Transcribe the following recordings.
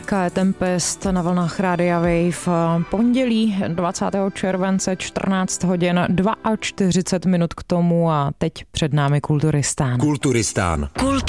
Tempest na vlnách Rádia Wave. Pondělí 20. července 14 hodin 42 minut k tomu a teď před námi Kulturistán. Kulturistán.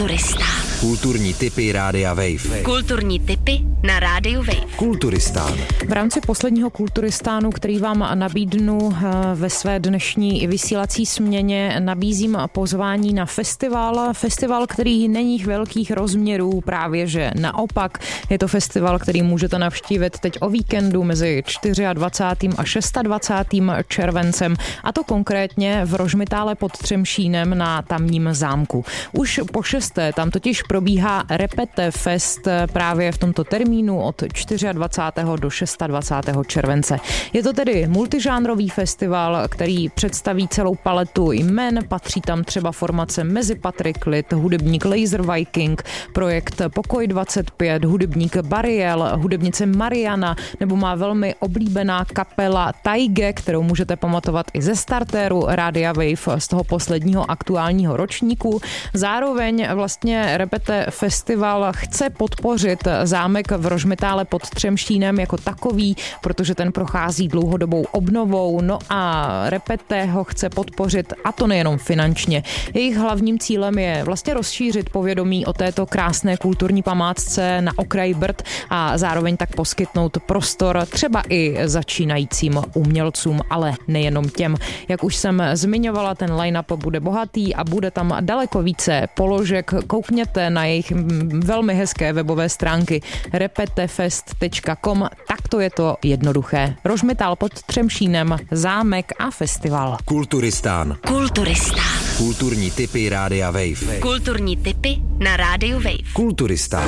Kulturní tipy Rádia Wave. Kulturní tipy na Rádiu Wave. Kulturistán. V rámci posledního Kulturistánu, který vám nabídnu ve své dnešní vysílací směně, nabízím pozvání na festival, který není velkých rozměrů, právě že naopak. Je to festival, který můžete navštívit teď o víkendu mezi 24. a 26. červencem, a to konkrétně v Rožmitále pod Třemšínem na Tamním zámku. Už po 6. tam totiž probíhá Repete Fest právě v tomto termínu od 24. do 26. července. Je to tedy multižánrový festival, který představí celou paletu jmen, patří tam třeba formace Mezi Patrik Lid, hudebník Laser Viking, projekt Pokoj 25, hudebník Bariel, hudebnice Mariana, nebo má velmi oblíbená kapela Taige, kterou můžete pamatovat i ze startéru Rádia Wave z toho posledního aktuálního ročníku. Zároveň vlastně Repete Festival chce podpořit zámek v Rožmitále pod Třemšínem jako takový, protože ten prochází dlouhodobou obnovou, no a Repete ho chce podpořit, a to nejenom finančně. Jejich hlavním cílem je vlastně rozšířit povědomí o této krásné kulturní památce na okraji Brd a zároveň tak poskytnout prostor třeba i začínajícím umělcům, ale nejenom těm. Jak už jsem zmiňovala, ten line-up bude bohatý a bude tam daleko více položek. Koukněte na jejich velmi hezké webové stránky repetefest.com, takto je to jednoduché. Rožmitál pod Třemšínem, zámek a festival. Kulturistán. Kulturní tipy Rádia Wave. Kulturní tipy na Rádiu Wave. Kulturistán.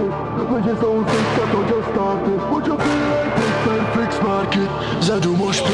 Za domož